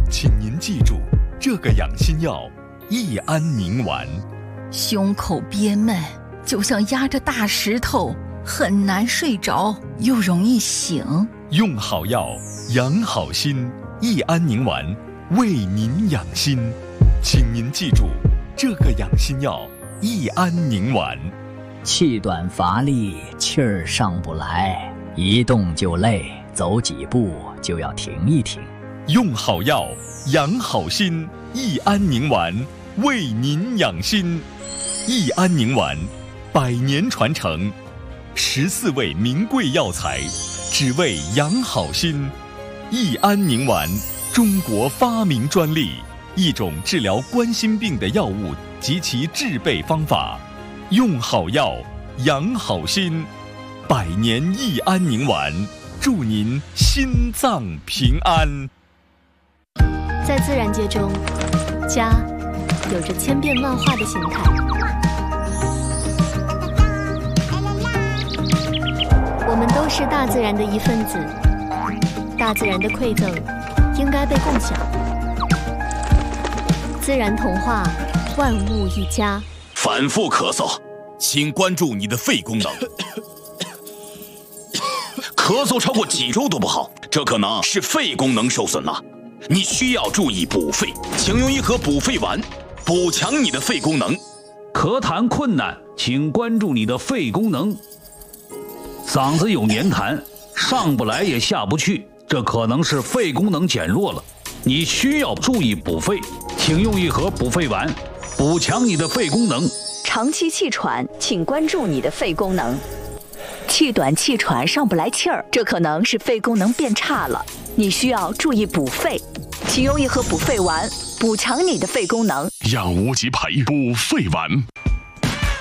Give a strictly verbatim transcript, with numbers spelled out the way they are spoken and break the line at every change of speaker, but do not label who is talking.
请您记住，这个养心药益安宁丸。
胸口憋闷，就像压着大石头，很难睡着，又容易醒。
用好药，养好心，益安宁丸为您养心。请您记住，这个养心药益安宁丸。
气短乏力，气儿上不来，一动就累，走几步就要停一停。
用好药，养好心，益安宁丸为您养心。益安宁丸，百年传承，十四味名贵药材，只为养好心。益安宁丸，中国发明专利，一种治疗冠心病的药物及其制备方法。用好药，养好心，百年益安宁丸，祝您心脏平安。
在自然界中，家有着千变万化的形态。我们都是大自然的一份子，大自然的馈赠应该被共享。自然童话，万物一家。
反复咳嗽，请关注你的肺功能。咳嗽超过几周都不好，这可能是肺功能受损了。你需要注意补肺，请用一盒补肺丸，补强你的肺功能。
咳痰困难，请关注你的肺功能。嗓子有黏痰，上不来也下不去，这可能是肺功能减弱了。你需要注意补肺，请用一盒补肺丸，补强你的肺功能。
长期气喘，请关注你的肺功能。气短气喘上不来气儿，这可能是肺功能变差了。你需要注意补肺，请用一盒补肺丸，补强你的肺功能。
养无极培补肺丸。